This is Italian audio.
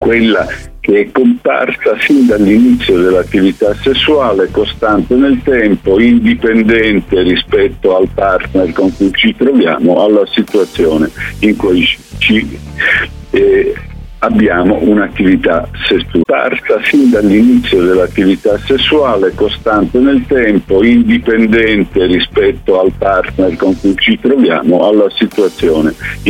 quella che è comparsa sin dall'inizio dell'attività sessuale, costante nel tempo, indipendente rispetto al partner con cui ci troviamo, alla situazione in cui abbiamo un'attività sessuale. Parta sin dall'inizio dell'attività sessuale, costante nel tempo, indipendente rispetto al partner con cui ci troviamo, alla situazione